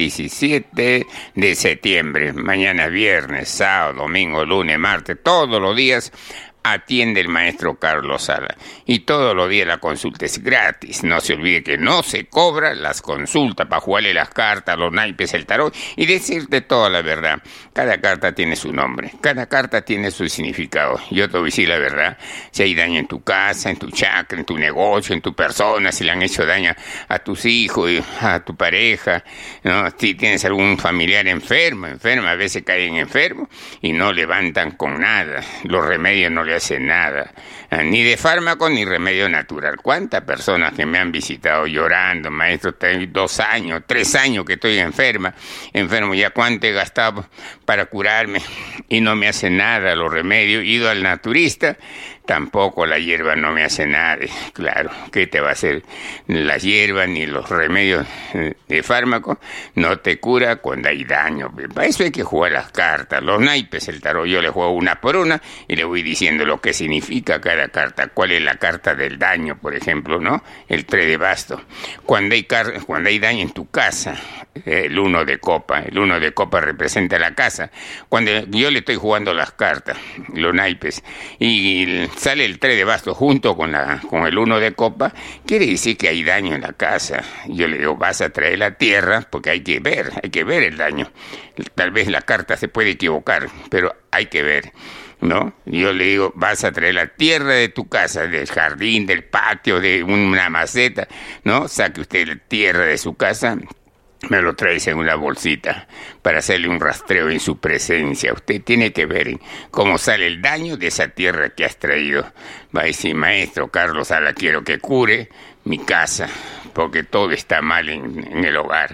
de septiembre. Mañana viernes, sábado, domingo, lunes, martes, todos los días atiende el maestro Carlos Salas. Y todos los días la consulta es gratis. No se olvide que no se cobra las consultas para jugarle las cartas, los naipes, el tarot y decirte toda la verdad. Cada carta tiene su nombre, cada carta tiene su significado. Yo te voy a decir la verdad. Si hay daño en tu casa, en tu chakra, en tu negocio, en tu persona, si le han hecho daño a tus hijos, a tu pareja, ¿no? Si tienes algún familiar enfermo, a veces caen enfermos y no levantan con nada. Los remedios no le hacen nada, ni de fármaco ni remedio natural. ¿Cuántas personas que me han visitado llorando, maestro, tengo 2 años, 3 años que estoy enfermo, ya cuánto he gastado para curarme y no me hace nada los remedios? He ido al naturista, tampoco la hierba no me hace nada. Claro, ¿qué te va a hacer? La hierba ni los remedios de fármaco no te cura cuando hay daño. Para eso hay que jugar las cartas, los naipes, el tarot. Yo le juego una por una y le voy diciendo lo que significa cada carta. ¿Cuál es la carta del daño, por ejemplo, no? El 3 de bastos. Cuando hay daño en tu casa, el 1 de copa. El 1 de copa representa la casa. Cuando yo le estoy jugando las cartas, los naipes, y sale el 3 de bastos junto con el 1 de copa, quiere decir que hay daño en la casa. Yo le digo, vas a traer la tierra, porque hay que ver el daño. Tal vez la carta se puede equivocar, pero hay que ver, ¿no? Yo le digo, vas a traer la tierra de tu casa, del jardín, del patio, de una maceta, ¿no? Saque usted la tierra de su casa, me lo traes en una bolsita para hacerle un rastreo en su presencia. Usted tiene que ver cómo sale el daño de esa tierra que has traído. Va a decir, maestro Carlos Salas, quiero que cure mi casa, porque todo está mal en el hogar.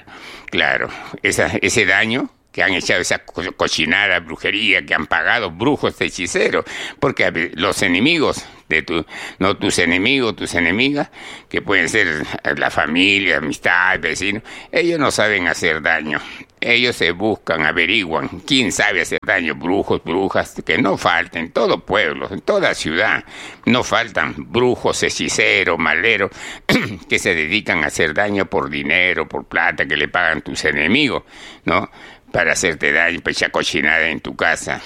Claro, ese daño que han echado, esa cochinada, brujería, que han pagado brujos, hechiceros, porque los enemigos de tus enemigos, tus enemigas, que pueden ser la familia, amistad, vecinos, ellos no saben hacer daño. Ellos se buscan, averiguan quién sabe hacer daño, brujos, brujas, que no falten, en todo pueblo, en toda ciudad, no faltan brujos, hechiceros, maleros, que se dedican a hacer daño por dinero, por plata, que le pagan tus enemigos, ¿no? Para hacerte daño, para echar cochinada en tu casa.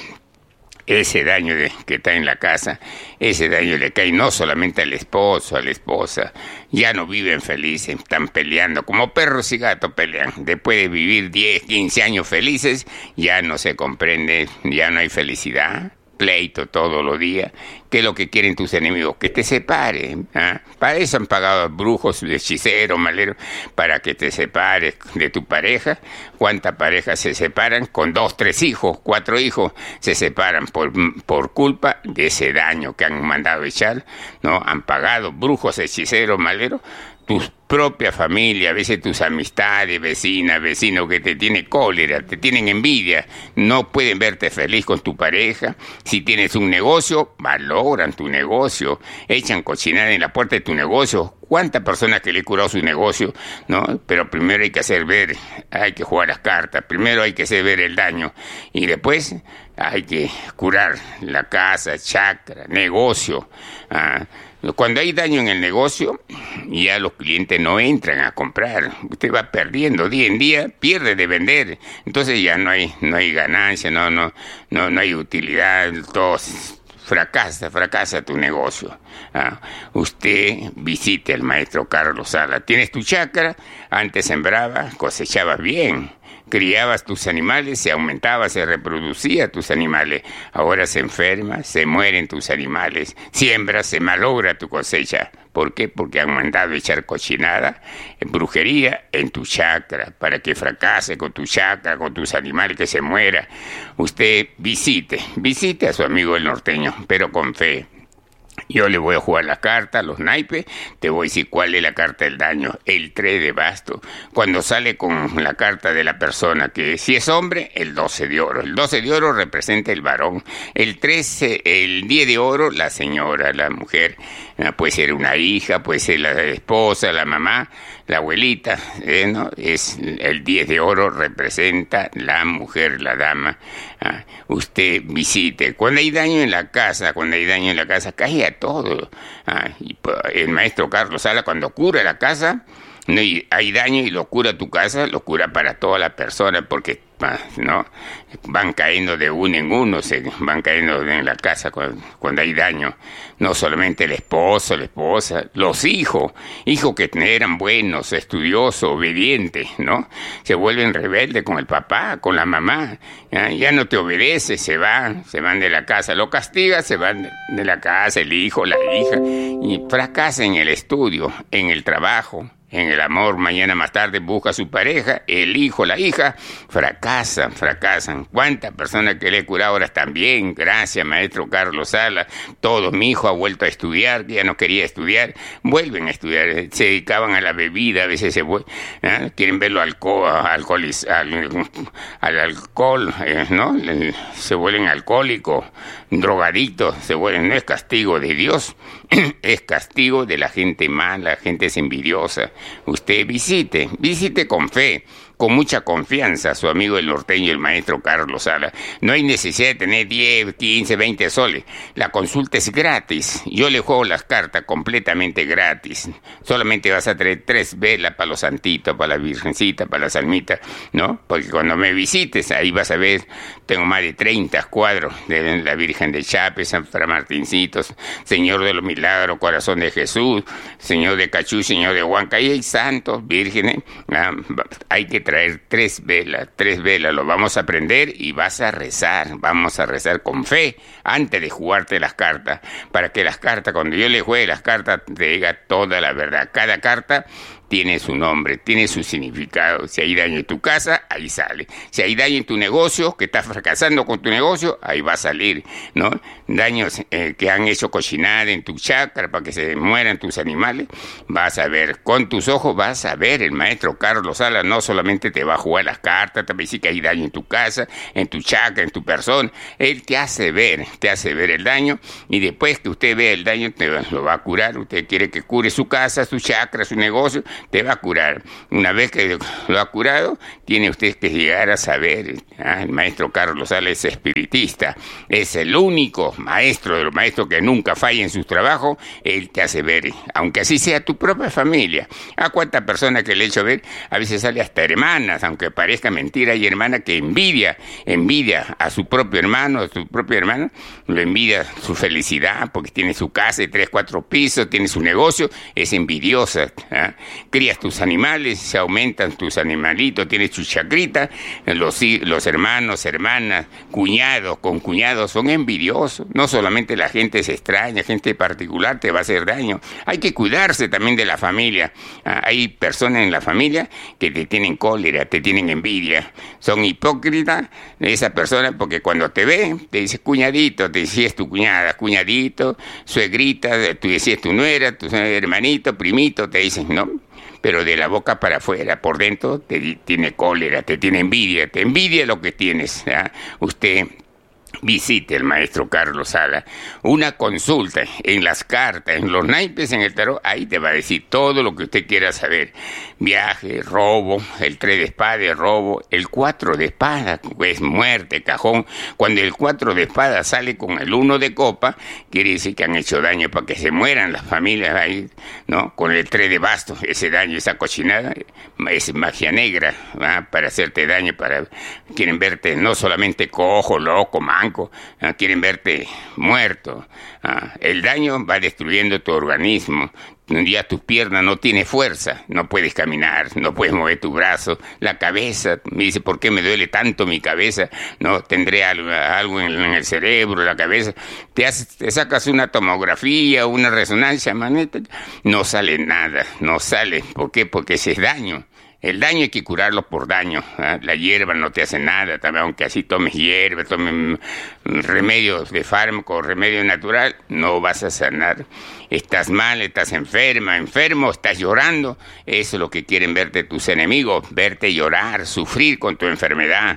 Ese daño que está en la casa, ese daño le cae no solamente al esposo, a la esposa, ya no viven felices, están peleando, como perros y gatos pelean. Después de vivir 10, 15 años felices, ya no se comprende, ya no hay felicidad, pleito todos los días. ¿Qué es lo que quieren tus enemigos? Que te separen. ¿Ah? Para eso han pagado brujos, hechiceros, maleros, para que te separes de tu pareja. ¿Cuántas parejas se separan? Con 2, 3 hijos, 4 hijos, se separan por culpa de ese daño que han mandado echar, ¿no? Han pagado brujos, hechiceros, maleros. Tu propia familia, a veces tus amistades, vecinas, vecinos que te tienen cólera, te tienen envidia, no pueden verte feliz con tu pareja. Si tienes un negocio, valoran tu negocio, echan cochinada en la puerta de tu negocio. ¿Cuántas personas que le he curado su negocio, no? Pero primero hay que hacer ver, hay que jugar las cartas, primero hay que hacer ver el daño y después hay que curar la casa, chacra, negocio. Cuando hay daño en el negocio, ya los clientes no entran a comprar. Usted va perdiendo día en día, pierde de vender. Entonces ya no hay ganancia, no hay utilidad, todo fracasa tu negocio. Usted visite al maestro Carlos Sala. Tienes tu chacra, antes sembrabas, cosechabas bien. Criabas tus animales, se aumentaba, se reproducía tus animales. Ahora se enferma, se mueren tus animales. Siembras, se malogra tu cosecha. ¿Por qué? Porque han mandado echar cochinada, brujería en tu chacra, para que fracase con tu chacra, con tus animales, que se muera. Usted visite a su amigo el norteño, pero con fe. Yo le voy a jugar las cartas, los naipes, te voy a decir cuál es la carta del daño, el 3 de basto. Cuando sale con la carta de la persona, que si es hombre, el 12 de oro. El 12 de oro representa el varón, el 13, el 10 de oro, la señora, la mujer. Puede ser una hija, puede ser la esposa, la mamá, la abuelita, ¿no? Es el 10 de oro, representa la mujer, la dama. Usted visite. Cuando hay daño en la casa, cae a todo. Y el maestro Carlos Sala, cuando cura la casa, no hay daño y lo cura tu casa, lo cura para toda la persona, porque no van cayendo de uno en uno, se van cayendo en la casa cuando hay daño. No solamente el esposo, la esposa, los hijos que eran buenos, estudiosos, obedientes, ¿no? Se vuelven rebeldes con el papá, con la mamá, ya no te obedece, se van de la casa, lo castiga, se van de la casa, el hijo, la hija, y fracasa en el estudio, en el trabajo, en el amor. Mañana más tarde busca a su pareja, el hijo, la hija, fracasan. ¿Cuántas personas que le he curado ahora están bien? Gracias, maestro Carlos Sala. Todos, mi hijo ha vuelto a estudiar, ya no quería estudiar, vuelven a estudiar, se dedicaban a la bebida, a veces quieren verlo al alcohol, ¿no? Se vuelven alcohólicos, drogadictos, no es castigo de Dios, es castigo de la gente mala, gente envidiosa. Usted visite con fe, con mucha confianza a su amigo el norteño, el maestro Carlos Sala. No hay necesidad de tener 10, 15, 20 soles. La consulta es gratis. Yo le juego las cartas completamente gratis. Solamente vas a traer 3 velas para los santitos, para la virgencita, para las almitas, ¿no? Porque cuando me visites, ahí vas a ver, tengo más de 30 cuadros de la Virgen de Chapes, San Fra Martincito, Señor de los Milagros, Corazón de Jesús, Señor de Cachú, Señor de Huanca. Ahí hay santos, vírgenes. Hay que traer 3 velas, lo vamos a aprender y vamos a rezar con fe antes de jugarte las cartas, para que las cartas, cuando yo le juegue las cartas, te diga toda la verdad. Cada carta tiene su nombre, tiene su significado. Si hay daño en tu casa, ahí sale. Si hay daño en tu negocio, que estás fracasando con tu negocio, ahí va a salir, ¿no? Daños que han hecho cocinar en tu chakra para que se mueran tus animales, vas a ver, con tus ojos vas a ver. El maestro Carlos Salas no solamente te va a jugar las cartas, te va a decir que hay daño en tu casa, en tu chakra, en tu persona. Él te hace ver el daño, y después que usted vea el daño, lo va a curar. Usted quiere que cure su casa, su chakra, su negocio, te va a curar. Una vez que lo ha curado, tiene usted que llegar a saber, el maestro Carlos Salas es espiritista, es el único maestro de los maestros que nunca falla en sus trabajos. Él te hace ver, aunque así sea tu propia familia. ¿A cuántas personas que le he hecho ver? A veces sale hasta hermanas, aunque parezca mentira, hay hermana que envidia a su propio hermano, a su propia hermana, lo envidia su felicidad, porque tiene su casa de 3, 4 pisos, tiene su negocio, es envidiosa. Crías tus animales, se aumentan tus animalitos, tienes tu chacrita, los hermanos, hermanas, cuñados, con cuñados son envidiosos. No solamente la gente se extraña, gente particular te va a hacer daño. Hay que cuidarse también de la familia. Hay personas en la familia que te tienen cólera, te tienen envidia, son hipócritas esa persona, porque cuando te ve, te dice cuñadito, te decías tu cuñada, cuñadito, suegrita, tú decías tu nuera, tu hermanito, primito, te dicen, ¿no? Pero de la boca para afuera, por dentro, te tiene cólera, te tiene envidia, te envidia lo que tienes. Usted visite al maestro Carlos Salas, una consulta en las cartas, en los naipes, en el tarot, ahí te va a decir todo lo que usted quiera saber. Viaje, robo, el 3 de espada es robo, el 4 de espada es muerte, cajón. Cuando el 4 de espada sale con el 1 de copa, quiere decir que han hecho daño para que se mueran las familias ahí, ¿no? Con el 3 de bastos, ese daño, esa cochinada, es magia negra, ¿va? Para hacerte daño, quieren verte no solamente cojo, loco, manco, quieren verte muerto. El daño va destruyendo tu organismo. Un día tus piernas no tienen fuerza, no puedes caminar, no puedes mover tu brazo, la cabeza, me dice, ¿por qué me duele tanto mi cabeza? No, tendré algo en el cerebro, la cabeza. Te sacas una tomografía, una resonancia magnética, no sale nada, no sale. ¿Por qué? Porque ese es daño. El daño hay que curarlo por daño. La hierba no te hace nada, también, aunque así tomes hierba, tomes remedios de fármaco, remedio natural, no vas a sanar. Estás mal, estás enfermo, estás llorando. Eso es lo que quieren verte tus enemigos, verte llorar, sufrir con tu enfermedad.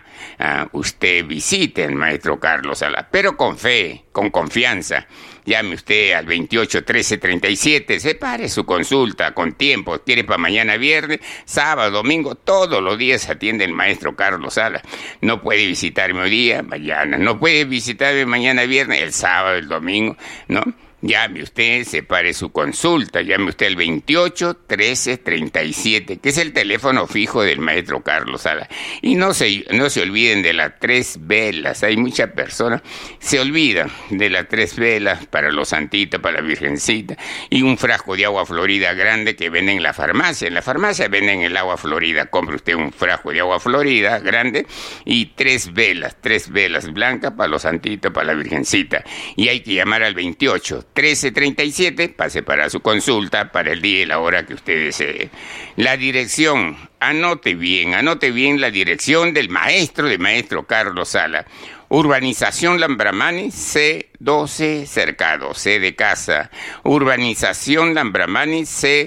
Usted visite al maestro Carlos Salas, pero con fe, con confianza. Llame usted al 28 13 37, separe su consulta con tiempo. Quiere para mañana viernes, sábado, domingo, todos los días atiende el maestro Carlos Salas. No puede visitarme hoy día, mañana. No puede visitarme mañana viernes, el sábado, el domingo, ¿no? Llame usted, separe su consulta, llame usted al 28 13 37, que es el teléfono fijo del maestro Carlos Salas. Y no se olviden de las 3 velas. Hay muchas personas se olvidan de las 3 velas para los santitos, para la virgencita, y un frasco de agua florida grande que venden en la farmacia. En la farmacia venden el agua florida. Compre usted un frasco de agua florida grande y 3 velas blancas para los santitos, para la virgencita. Y hay que llamar al 28 1337, pase para su consulta, para el día y la hora que usted desee. La dirección, anote bien la dirección del maestro Carlos Salas. Urbanización Lambramani, C12 Cercado, C de casa. Urbanización Lambramani,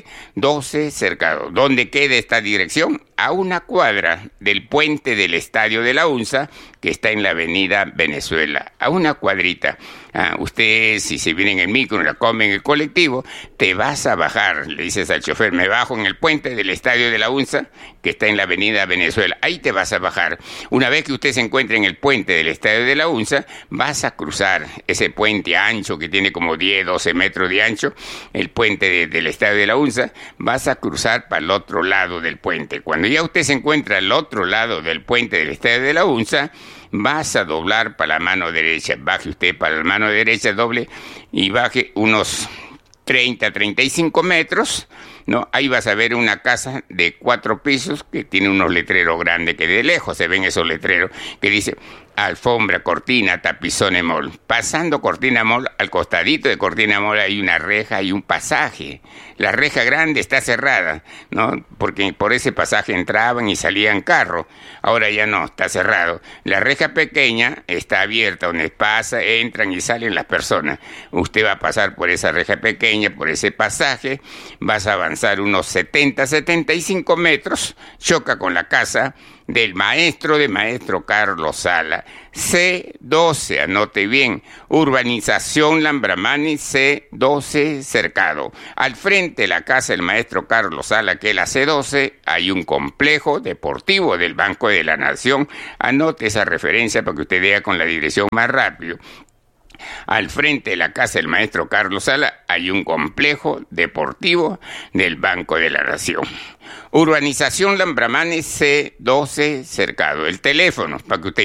C12 Cercado. ¿Dónde queda esta dirección? A una cuadra del puente del Estadio de la UNSA, que está en la avenida Venezuela. A una cuadrita. Usted, si se viene en el micro, la come en el colectivo, te vas a bajar. Le dices al chofer, me bajo en el puente del Estadio de la UNSA, que está en la avenida Venezuela. Ahí te vas a bajar. Una vez que usted se encuentre en el puente del Estadio de la UNSA, vas a cruzar ese puente ancho que tiene como 10, 12 metros de ancho, el puente del Estadio de la UNSA, vas a cruzar para el otro lado del puente. Cuando ya usted se encuentra al otro lado del puente del Estadio de la UNSA, vas a doblar para la mano derecha. Baje usted para la mano derecha, doble, y baje unos 30, 35 metros, ¿no? Ahí vas a ver una casa de 4 pisos que tiene unos letreros grandes, que de lejos se ven esos letreros, que dice alfombra, cortina, tapizones mall. Pasando Cortina Mall, al costadito de Cortina Mall hay una reja y un pasaje. La reja grande está cerrada, ¿no? Porque por ese pasaje entraban y salían carros. Ahora ya no, está cerrado. La reja pequeña está abierta, donde entran y salen las personas. Usted va a pasar por esa reja pequeña, por ese pasaje, vas a avanzar unos 75 metros, choca con la casa del maestro Carlos Sala, C12, anote bien, urbanización Lambramani, C12 Cercado. Al frente de la casa del maestro Carlos Sala, que es la C12, hay un complejo deportivo del Banco de la Nación. Anote esa referencia para que usted vea con la dirección más rápido. Al frente de la casa del maestro Carlos Sala hay un complejo deportivo del Banco de la Nación. Urbanización Lambramani, C12 Cercado. El teléfono para que usted